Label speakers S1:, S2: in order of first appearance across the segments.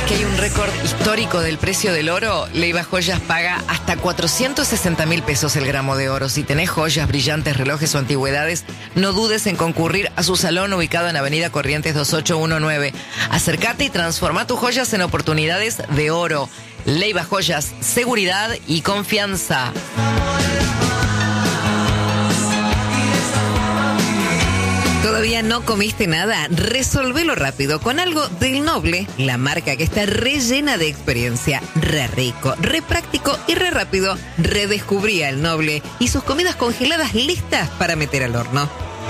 S1: que hay un récord histórico del precio del oro? Leiva Joyas paga hasta 460.000 pesos el gramo de oro. Si tenés joyas, brillantes, relojes o antigüedades, no dudes en concurrir a su salón ubicado en Avenida Corrientes 2819. Acércate y transforma tus joyas en oportunidades de oro. Leiva Joyas, seguridad y confianza.
S2: ¿Todavía no comiste nada? Resolvelo rápido con algo del Noble, la marca que está rellena de experiencia. Re rico, re práctico y re rápido. Redescubrí al Noble y sus comidas congeladas listas para meter al horno.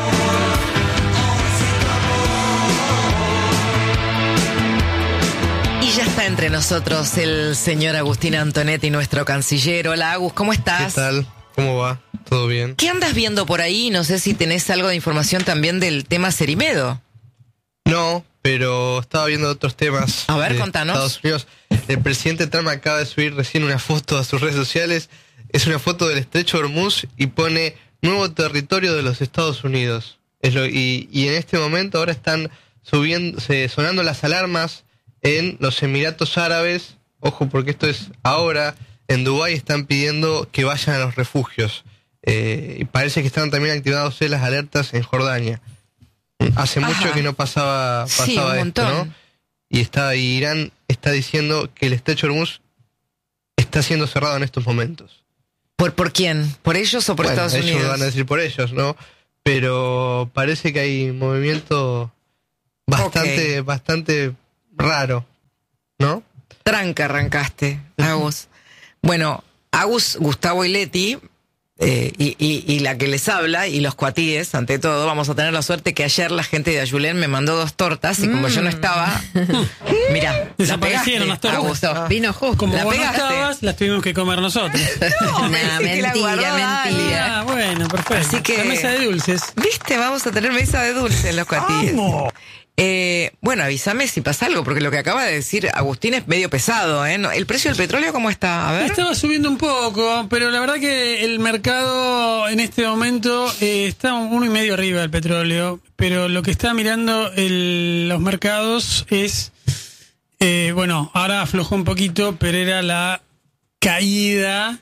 S1: Y ya está entre nosotros el señor Agustín Antonetti, nuestro canciller. Hola, Agus, ¿cómo estás?
S3: ¿Qué tal? ¿Cómo va? ¿Todo bien?
S1: ¿Qué andas viendo por ahí? No sé si tenés algo de información también del tema Cerimedo.
S3: No, pero estaba viendo otros temas.
S1: A ver, contanos.
S3: Estados Unidos. El presidente Trump acaba de subir recién una foto a sus redes sociales. Es una foto del estrecho de Hormuz y pone nuevo territorio de los Estados Unidos. Y en este momento ahora están sonando las alarmas en los Emiratos Árabes. Ojo, porque esto es ahora. En Dubái están pidiendo que vayan a los refugios. Y parece que están también activadas las alertas en Jordania. Hace mucho que no pasaba
S1: sí, un
S3: esto,
S1: montón.
S3: ¿no? Y Irán está diciendo que el estrecho de Hormuz está siendo cerrado en estos momentos.
S1: ¿Por quién? ¿Por ellos o por Estados Unidos?
S3: Ellos van a decir por ellos, ¿no? Pero parece que hay movimiento bastante raro, ¿no?
S1: Tranca arrancaste, Agus. Bueno, Agus, Gustavo y Leti, y la que les habla, y los cuatíes, ante todo, vamos a tener la suerte que ayer la gente de Ayulén me mandó 2 tortas, y como yo no estaba, mira,
S4: desaparecieron las tortas.
S1: Augusto.
S2: Vino justo.
S4: Como
S1: ¿La
S4: vos no
S1: pegaste?
S4: estabas, las tuvimos que comer nosotros.
S1: No,
S2: mentira.
S4: Ah, bueno, perfecto.
S1: Así que-
S4: La mesa de dulces.
S1: ¿Viste? Vamos a tener mesa de dulce en los cuatíes. Bueno, avísame si pasa algo, porque lo que acaba de decir Agustín es medio pesado, ¿eh? ¿El precio del petróleo cómo está? A ver.
S4: Estaba subiendo un poco, pero la verdad que el mercado en este momento está 1,5 arriba del petróleo, pero lo que está mirando los mercados es, bueno, ahora aflojó un poquito, pero era la caída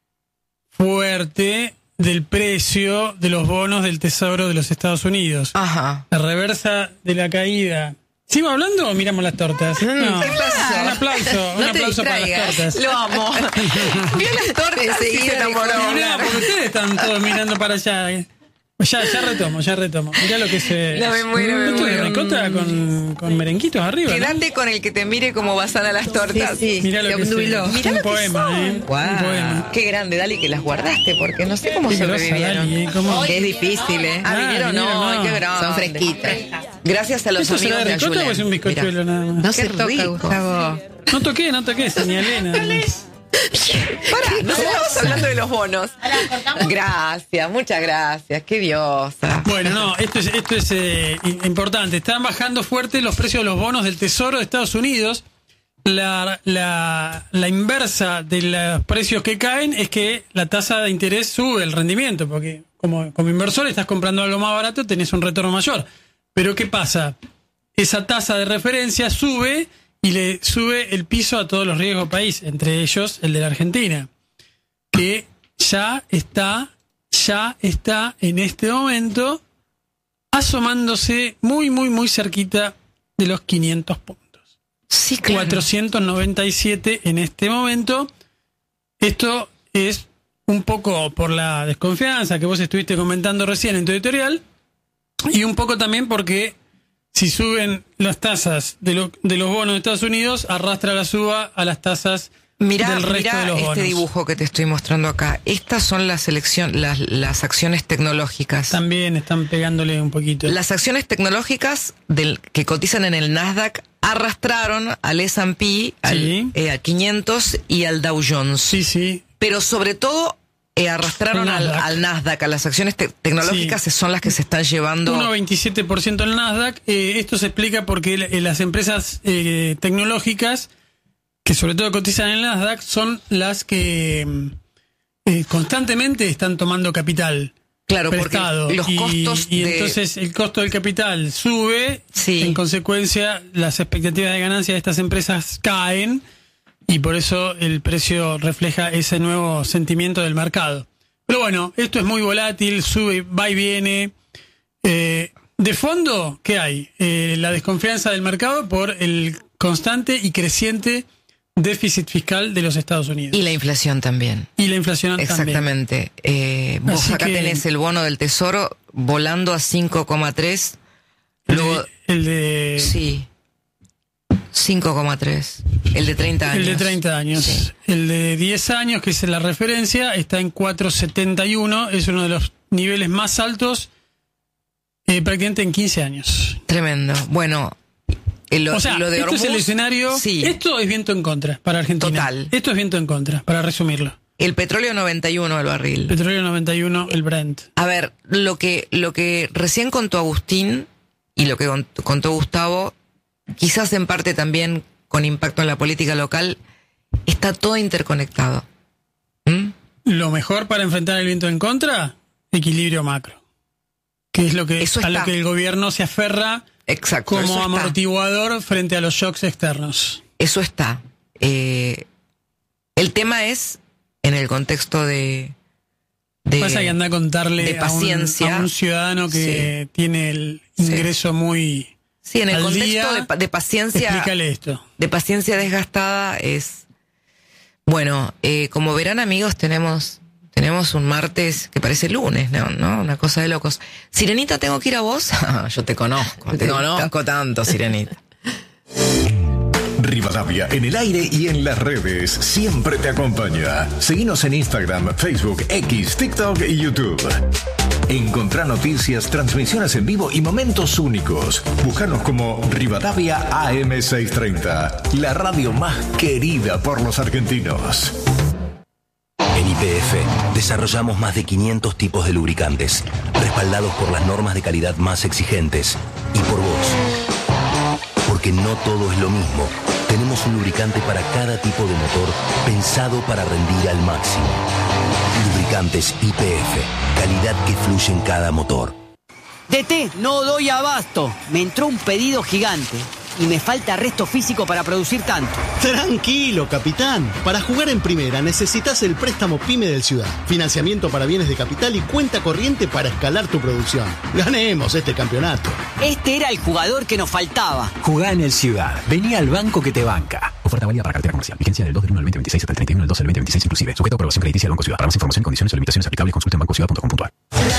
S4: fuerte del precio de los bonos del Tesoro de los Estados Unidos.
S1: Ajá.
S4: La reversa de la caída. ¿Sigo hablando o miramos las tortas? No.
S1: ¿Qué pasó?
S4: Un aplauso,
S2: No
S4: un
S2: te
S4: aplauso para las
S2: distraigas.
S4: tortas.
S1: Lo amo. Vio las tortas y se
S2: Enseguida
S1: enamoró.
S2: dijo,
S4: No, porque ustedes están todos mirando para allá. Ya retomo. Mirá lo que se...
S1: No, me muero.
S4: ¿Esto de ricota con merenguitos arriba, ¿no?
S1: Quédate con el que te mire cómo vasan a las tortas.
S2: Sí,
S4: Mirá lo
S2: te
S4: que es
S2: obnubiló.
S1: Mirá lo
S4: un
S1: que
S4: poema,
S1: son.
S2: Guau.
S4: Un poema.
S1: Qué grande, Dali, que las guardaste, porque no sé cómo
S4: Qué grosa,
S1: sobrevivieron.
S4: Dali, ¿cómo?
S2: Es difícil, ¿eh?
S1: Ah, vinieron,
S4: vinieron,
S1: no,
S4: no.
S1: qué grande.
S2: Son fresquitas.
S1: Gracias a los
S4: ¿Esto será
S1: amigos
S4: de
S1: de
S4: ricota o es un
S1: Ayulén.
S4: bizcochuelo
S1: Mirá.
S4: nada más?
S2: No
S1: Qué
S2: se toca,
S1: rico.
S2: Gustavo.
S4: No toqué, señalé nada más.
S1: Pará, no estamos hablando de los bonos. Gracias, muchas gracias. Qué diosa.
S4: Bueno, no, esto es importante. Están bajando fuerte los precios de los bonos del Tesoro de Estados Unidos. La inversa de los precios que caen es que la tasa de interés sube el rendimiento, porque como inversor estás comprando algo más barato, tenés un retorno mayor. Pero ¿qué pasa? Esa tasa de referencia sube y le sube el piso a todos los riesgos país, entre ellos el de la Argentina, que ya está en este momento asomándose muy cerquita de los 500 puntos.
S1: Sí, claro.
S4: 497 en este momento. Esto es un poco por la desconfianza que vos estuviste comentando recién en tu editorial, y un poco también porque si suben las tasas de los bonos de Estados Unidos, arrastra la suba a las tasas del resto de los bonos.
S1: Este dibujo que te estoy mostrando acá. Estas son las acciones tecnológicas.
S4: También están pegándole un poquito.
S1: Las acciones tecnológicas que cotizan en el Nasdaq arrastraron al S&P,
S4: Sí.
S1: al 500 y al Dow Jones.
S4: Sí.
S1: Pero sobre todo arrastraron al Nasdaq, a las acciones tecnológicas,
S4: Sí.
S1: son las que se están llevando.
S4: 1,27% en el Nasdaq. Esto se explica porque las empresas tecnológicas que sobre todo cotizan en el Nasdaq son las que constantemente están tomando capital.
S1: Claro,
S4: prestado.
S1: porque los costos
S4: y entonces el costo del capital sube,
S1: Sí.
S4: En consecuencia las expectativas de ganancia de estas empresas caen y por eso el precio refleja ese nuevo sentimiento del mercado. Pero bueno, esto es muy volátil, sube, va y viene. De fondo, ¿qué hay? La desconfianza del mercado por el constante y creciente déficit fiscal de los Estados Unidos.
S1: Y la inflación también.
S4: Y la inflación también.
S1: Exactamente. Vos
S4: Así
S1: acá
S4: que-
S1: tenés el bono del Tesoro volando a 5,3. Luego,
S4: El de
S1: sí, 5,3. El de 30 años.
S4: El de 30 años.
S1: Sí.
S4: El de 10 años, que es la referencia, está en 4,71. Es uno de los niveles más altos prácticamente en 15 años.
S1: Tremendo. Bueno,
S4: O sea,
S1: lo de
S4: esto es el
S1: Hormuz,
S4: escenario.
S1: Sí.
S4: Esto es viento en contra para Argentina.
S1: Total.
S4: Esto es viento en contra, para resumirlo.
S1: El petróleo 91 el barril.
S4: Petróleo 91, el Brent.
S1: A ver, lo que recién contó Agustín y lo que contó Gustavo, quizás en parte también con impacto en la política local, está todo interconectado. ¿Mm?
S4: Lo mejor para enfrentar el viento en contra, equilibrio macro. Que es lo que
S1: Eso
S4: a lo
S1: está.
S4: que el gobierno se aferra
S1: Exacto.
S4: como
S1: eso está.
S4: amortiguador frente a los shocks externos.
S1: Eso está. El tema es en el contexto de
S4: Pasa que anda a contarle
S1: de paciencia.
S4: a un ciudadano que tiene el ingreso muy
S1: Sí, en el
S4: al
S1: contexto
S4: día,
S1: de paciencia.
S4: Explícale esto.
S1: De paciencia desgastada es. Bueno, como verán, amigos, tenemos un martes que parece lunes, ¿no? Una cosa de locos. Sirenita, ¿tengo que ir a vos? Yo te conozco tanto, Sirenita.
S5: Rivadavia en el aire y en las redes siempre te acompaña. Seguinos en Instagram, Facebook, X, TikTok y YouTube. Encontrá noticias, transmisiones en vivo y momentos únicos. Búscanos como Rivadavia AM630, la radio más querida por los argentinos.
S6: En YPF desarrollamos más de 500 tipos de lubricantes, respaldados por las normas de calidad más exigentes y por vos. Porque no todo es lo mismo. Tenemos un lubricante para cada tipo de motor pensado para rendir al máximo. Lubricantes YPF, calidad que fluye en cada motor.
S7: DT, no doy abasto. Me entró un pedido gigante y me falta resto físico para producir tanto.
S8: Tranquilo, capitán. Para jugar en primera necesitas el préstamo PYME del Ciudad. Financiamiento para bienes de capital y cuenta corriente para escalar tu producción. Ganemos este campeonato.
S7: Este era el jugador que nos faltaba.
S9: Jugá en el Ciudad. Vení al banco que te banca. Oferta válida para cartera comercial. Vigencia del 2 del 1 al 2026 hasta el 31 del 12 del 2026 inclusive. Sujeto a aprobación crediticia del Banco Ciudad. Para más información, condiciones y limitaciones aplicables, consulta en bancociudad.com.ar.